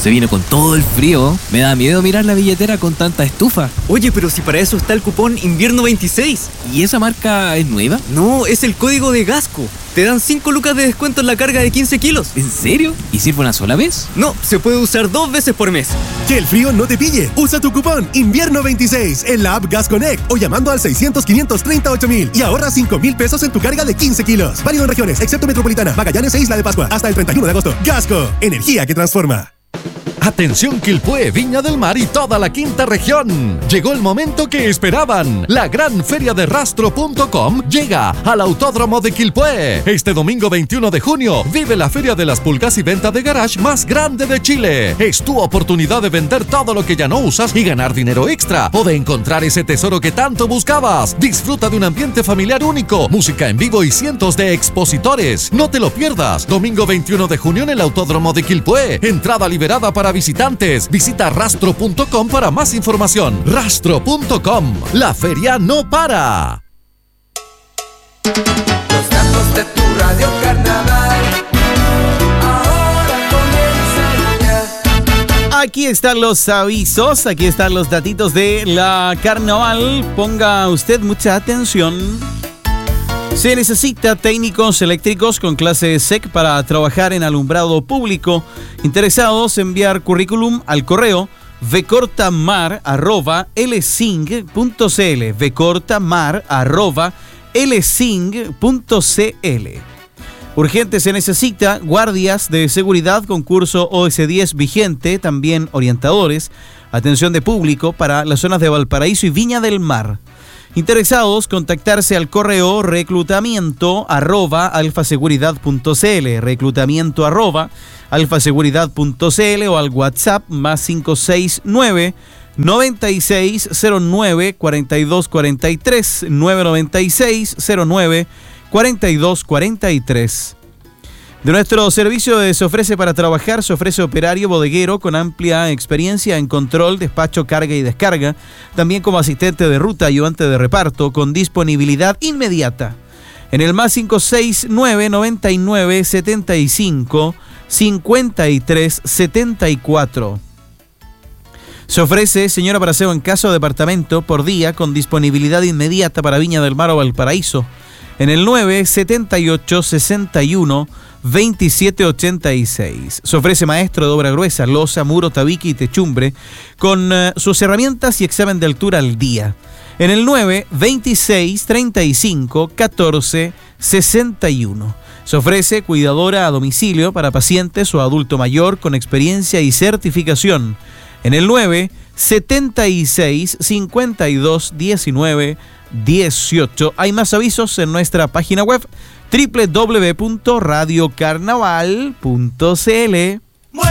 Se viene con todo el frío. Me da miedo mirar la billetera con tanta estufa. Oye, pero si para eso está el cupón Invierno 26. ¿Y esa marca es nueva? No, es el código de Gasco. Te dan 5 lucas de descuento en la carga de 15 kilos. ¿En serio? ¿Y sirve una sola vez? No, se puede usar 2 veces por mes. Que el frío no te pille. Usa tu cupón Invierno 26 en la app Gas Connect o llamando al 600-538-000 y ahorra 5,000 pesos en tu carga de 15 kilos. Válido en regiones, excepto Metropolitana, Magallanes e Isla de Pascua. Hasta el 31 de agosto. Gasco, energía que transforma. Atención Quilpué, Viña del Mar y toda la quinta región. Llegó el momento que esperaban. La gran feria de Rastro.com llega al Autódromo de Quilpué. Este domingo 21 de junio vive la feria de las pulgas y venta de garage más grande de Chile. Es tu oportunidad de vender todo lo que ya no usas y ganar dinero extra o de encontrar ese tesoro que tanto buscabas. Disfruta de un ambiente familiar único, música en vivo y cientos de expositores. No te lo pierdas. Domingo 21 de junio en el Autódromo de Quilpué. Entrada liberada para visitantes. Visita rastro.com para más información. Rastro.com. La feria no para. Los datos de tu radio Carnaval ahora comienzan ya. Aquí están los avisos, aquí están los datitos de la Carnaval. Ponga usted mucha atención. Se necesita técnicos eléctricos con clase SEC para trabajar en alumbrado público. Interesados, enviar currículum al correo vcortamar@lsing.cl vcortamar@lsing.cl. Urgente se necesita guardias de seguridad con curso OS10 vigente, también orientadores, atención de público para las zonas de Valparaíso y Viña del Mar. Interesados, contactarse al correo reclutamiento@alfaseguridad.cl reclutamiento@alfaseguridad.cl o al WhatsApp +569 9609 4243 996 09 4243. De nuestro servicio se ofrece para trabajar, se ofrece operario bodeguero con amplia experiencia en control, despacho, carga y descarga, también como asistente de ruta, ayudante de reparto, con disponibilidad inmediata. En el +569 99 75 53 74. Se ofrece señora para aseo en casa o departamento por día con disponibilidad inmediata para Viña del Mar o Valparaíso. En el 978 61 2786. Se ofrece maestro de obra gruesa, losa, muro, tabique y techumbre con sus herramientas y examen de altura al día. En el 926 35 14 61. Se ofrece cuidadora a domicilio para pacientes o adulto mayor con experiencia y certificación. En el 976 52 19 18. Hay más avisos en nuestra página web www.radiocarnaval.cl.